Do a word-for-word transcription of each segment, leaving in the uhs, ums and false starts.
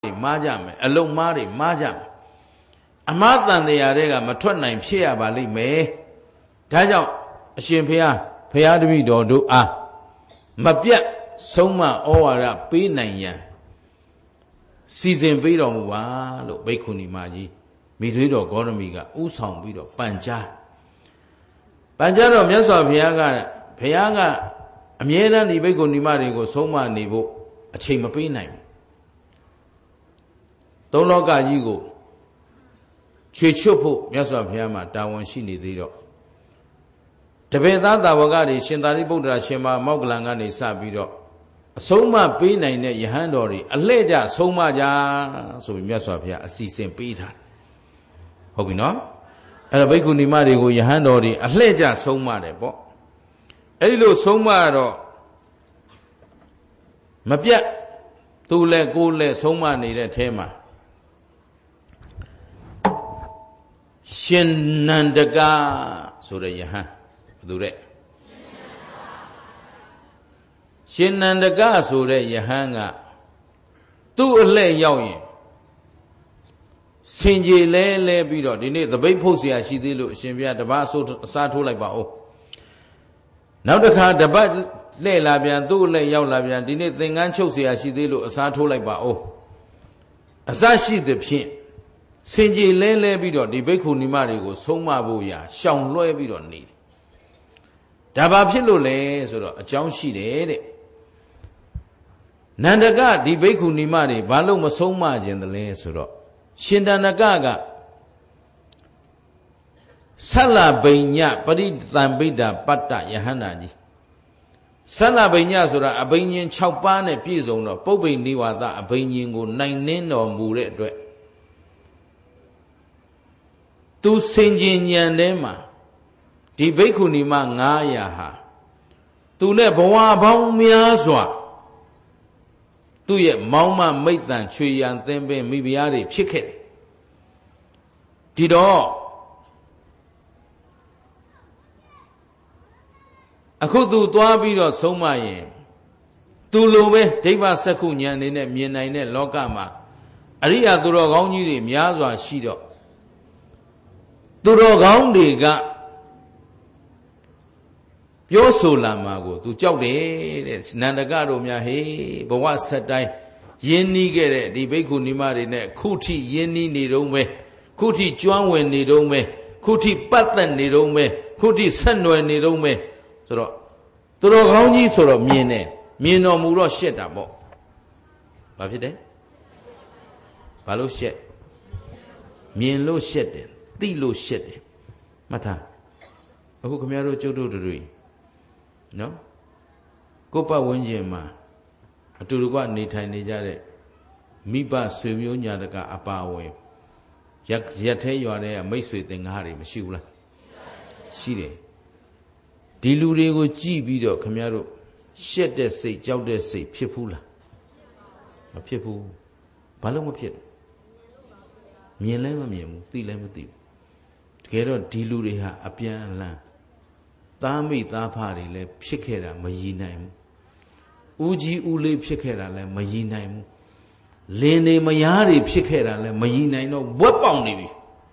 မားကြမယ်အလုံးမားတွေမားကြမယ်အမားတန်တရားတွေကမထွက်နိုင်ဖြစ်ရပါလိမ့်မယ်ဒါကြောင့်အရှင်ဘုရားဘုရားတပည့်တော်တို့အားမပြတ်ဆုံးမဩဝါဒပေးနိုင်ရန်စီစဉ်ပေးတော်မူပါလို့ဘိက္ခုနီမကြီးမိသွေးတော်ဂေါတမီကဥဆောင်ပြီးတော့ပန်ကြားပန်ကြားတော့မြတ်စွာဘုရားကဘုရားကအမြဲတမ်းဒီဘိက္ခုနီမတွေကိုဆုံးမနေဖို့အချိန်မပေးနိုင်ဘူးသုံးလောကကြီးကိုခြေချွတ်ဖို့မြတ်စွာဘုရားမှာတာဝန်ရှိနေသေးတော့တပည့်သားသာဝကတွေရှင်သာရိပုတ္တရာရှင်မမောက္ကလံကနေစပြီးတော့အဆုံးမပေးနိုင်တဲ့ယဟန်တော်တွေအလှည့်ကျဆုံးမကြဆိုပြီးမြတ်စွာဘုရားအစီအစဉ်ပေးထားတယ်ဟုတ်ပြီနော်အဲ့တော့ဘိက္ခုနီမတွေကိုယဟန်တော်တွေအလှည့်ကျဆုံးမတယ်ပေါ့အဲ့ဒီလိုဆုံးမတော့မပြတ်သူ့လက်ကိုယ်လက်ဆုံးမနေတဲ့အဲမှာရှင်နန္ဒကဆိုတဲ့ယဟန်ဘယ်သူတဲ့ရှင်နန္ဒကဆိုတဲ့ယဟန်ကသူ့အလှည့်ရောက်ရင်စင်ကြီးလဲလဲပြီးတော့ဒီနေ့သပိတ်ဖုတ်เสียရှိသေးလို့အရှင်ဘုရားတပတ်အစိုးအစားထိုးလိုက်ပါဦးနောက်တစ်ခါတပတ်လှည့်လာပြန်သူ့အလှည့်ရောက်လာပြန်ဒီနေ့သင်္ကန်းချုပ်เสียရှိသေးလို့အစားထိုးလိုက်ပါဦးအစရှိသဖြင့်စင်ကြီးလဲလဲပြီးတော့ဒီဘိက္ခုနီမတွေကိုဆုံးမဖို့ရာရှောင်လွှဲပြီးတော့နေတယ်ဒါဘာဖြစ်လို့လဲဆိုတော့အကြောင်းရှိတယ်တဲ့နန္ဒကဒီဘိက္ခုနီမတွေဘာလို့မဆုံးမခြင်းတလဲဆိုတော့ရှင်နန္ဒကကဆလဗိညပရိသံပိတ္တပတ္တယဟန္တာကြီးဆလဗိညဆိုတာအဘိညာဉ်၆ပါးနဲ့ပြည့်စုံတော့ပုပ္ပိနိဝါဒအဘိညာဉ်ကိုနိုင်နှင်းတော်မူတဲ့အတွက်သူစင်ကြင်ဉာဏ်ထဲမှာဒီဘိက္ခုနီမငါးရာဟာသူနဲ့ဘဝပေါင်းများစွာသူ့ရဲ့မောင်းမမိတ်တန်ချွေရန်သင်ပင်မိဖုရားတွေဖြစ်ခဲ့ဒီတော့အခုသူသွားပြီးတော့ဆုံးမရင်သူလိုပဲဒိဗ္ဗစက္ခုဉာဏ်အနေနဲ့မြင်နိုင်တဲ့လောကမှာအရိယာသူတော်ကောင်းကြီးတွေများစွာရှိတော့သူတော်ကောင်းတွေကပြောဆိုလာမှာကိုသူကြောက်တယ်တဲ့နန္ဒကတို့များဟေးဘဝဆက်တိုင်းယဉ်နီးခဲ့တဲ့ဒီဘိက္ခုနီမတွေနဲ့ခုထိယဉ်နီးနေတော့မယ်ခုထိကျွမ်းဝင်နေတော့မယ်ခုထိပတ်သက်နေတော့မယ်ခုထိဆက်နွယ်နေတော့မယ်ဆိုတော့သူတော်ကောင်းကြီးဆိုတော့မြင်တယ်မြင်တော်မူတော့ရှက်တာပေါ့ဘာဖြစ်တယ်ဘာလို့ရှက်မြင်လို့ရှက်တယ်သိလို့ရှက်တယ်မှတ်ထားအခုခင်ဗျားတို့ကျုပ်တို့တွေနော်ကိုယ့်ပတ်ဝန်းကျင်မှာအတူတကွနေထိုင်နေကြတဲ့မိဘဆွေမျိုးညာတကအပါဝင်ရက်ရက်သေးရွာတဲ့မိတ်ဆွေသင်္ကားတွေမရှိဘူးလားရှိတယ်ဒီလူတွေကိုကြည့်ပြီးတော့ခင်ဗျားတို့ရှက်တဲ့စိတ်ကြောက်တဲ့စိတ်ဖြစ်ဘူးလားမဖြစ်ဘူးဘာလို့မဖြစ်မြင်လည်းမမြင်ဘူးသိလည်းမသိဘူးတကယ်တော့ဒီလူတွေဟာအပြန်အလှန်သားမိသားဖတွေလည်းဖြစ်ခဲ့တာမရည်နိုင်ဘူးဦးကြီးဦးလေးဖြစ်ခဲ့တာလည်းမရည်နိုင်ဘူးလင်းနေမယားတွေဖြစ်ခဲ့တာလည်းမရည်နိုင်တော့ဝက်ပေါင်နေပြီ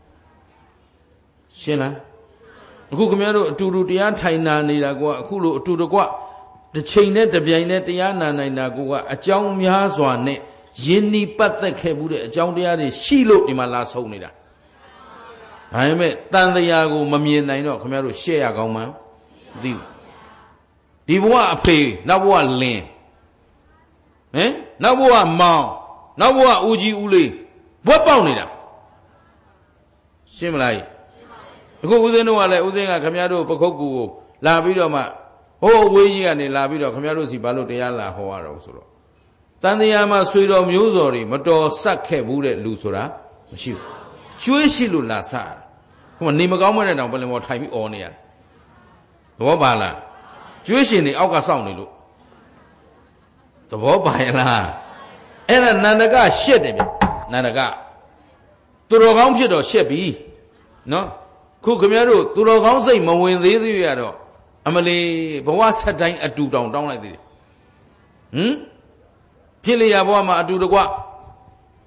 ရှင်းလားအခုခင်ဗျားတို့အတူတူတရားထိုင်နာနေတာကအခုလိုအတူတကွတစ်ချိန်နဲ့တစ်ပြိုင်နဲ့တရားနာနိုင်တာကအကြောင်းများစွာနဲ့ယဉ်နီးပတ်သက်ခဲ့မှုတဲ့အကြောင်းတရားတွေရှိလို့ဒီမှာလာဆုံးနေတာဒါပေမဲ့တန်တရားကိုမမြင်နိုင်တော့ခင်ဗျားတို့ရှက်ရကောင်းမှန်းမသိဘူးဒီဘဝအဖေနောက်ဘဝလင်းဟမ်နောက်ဘဝမောင်နောက်ဘဝဦးကြီးဦးလေးဘွက်ပေါက်နေတာရှင်းမလားအခုဦးဇင်းတို့ကလည်းဦးဇင်းကခင်ဗျားတို့ပခုတ်ကူကိုလာပြီးတော့မှဟိုးဝေးကြီးကနေလာပြီးတော့ခင်ဗျားတို့စီဘာလို့တရားလာဟောရတော့ဆိုတော့တန်တရားမှာဆွေတော်မျိုးစော်တွေမတော်ဆက်ခဲ့ဘူးတဲ့လူဆိုတာမရှိဘူးကျွေးရှိလို့လာစားဟိုကနေမကောင်းမတဲ့တောင်ပလင်ပေါ်ထိုင်ပြီးអော်နေရတယ်သဘောပါလားကျွေးရှင်တွေအောက်ကစောင့်နေလို့သဘောပါရဲ့လားအဲ့ဒါနန္ဒကရှက်တယ်ဗျနန္ဒကသူတော်ကောင်းဖြစ်တော့ရှက်ပြီနော်ခုခင်ဗျားတို့သူတော်ကောင်းစိတ်မဝင်သေးသေးရတော့အမလီဘဝဆက်တိုင်းအတူတောင်တောင်းလိုက်သေးတယ်ဟမ်ဖြစ်လျာဘဝမှာအတူတကွ